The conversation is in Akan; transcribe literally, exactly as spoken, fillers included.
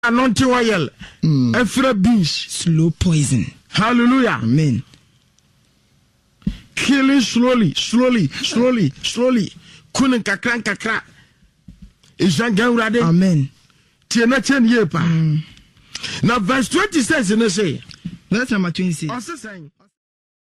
anointing oil. Mm. Efra beans. Slow poison. Hallelujah. Amen. Killing slowly, slowly, slowly, slowly. Kunin kakran kakra. Isangan rade. Amen. Tiena chen yepa. Now verse twenty says in the say. Verse number twenty-six.